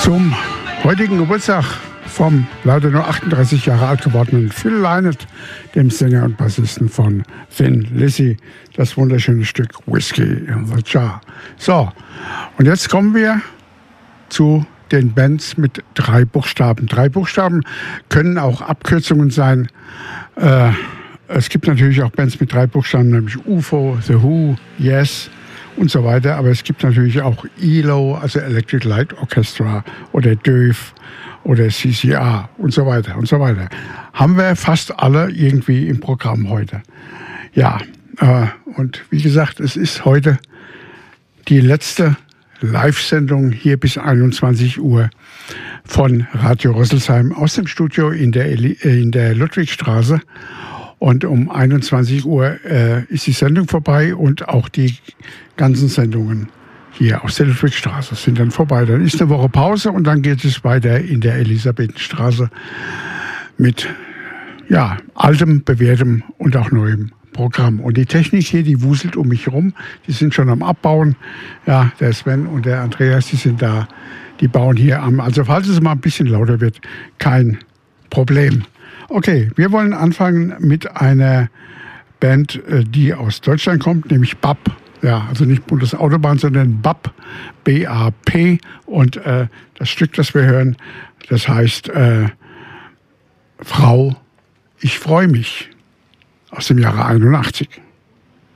Zum heutigen Geburtstag vom leider nur 38 Jahre alt gewordenen Phil Lynott, dem Sänger und Bassisten von Thin Lizzy, das wunderschöne Stück Whiskey in the Jar. So, und jetzt kommen wir zu den Bands mit 3 Buchstaben. 3 Buchstaben können auch Abkürzungen sein. Es gibt natürlich auch Bands mit 3 Buchstaben, nämlich UFO, The Who, Yes und so weiter. Aber es gibt natürlich auch ELO, also Electric Light Orchestra, oder DÖF oder CCR und so weiter und so weiter. Haben wir fast alle irgendwie im Programm heute. Ja, und wie gesagt, es ist heute die letzte Live-Sendung hier bis 21 Uhr von Radio Rüsselsheim aus dem Studio in der Ludwigstraße. Und um 21 Uhr ist die Sendung vorbei und auch die ganzen Sendungen hier aus der Ludwigstraße sind dann vorbei. Dann ist eine Woche Pause und dann geht es weiter in der Elisabethenstraße mit altem, bewährtem und auch neuem Programm. Und die Technik hier, die wuselt um mich herum. Die sind schon am Abbauen. Ja, der Sven und der Andreas, die sind da. Die bauen hier am. Also falls es mal ein bisschen lauter wird, kein Problem. Okay, wir wollen anfangen mit einer Band, die aus Deutschland kommt, nämlich BAP. Ja, also nicht Bundesautobahn, sondern BAP, B-A-P. Und das Stück, das wir hören, das heißt Frau, ich freue mich, aus dem Jahre 81.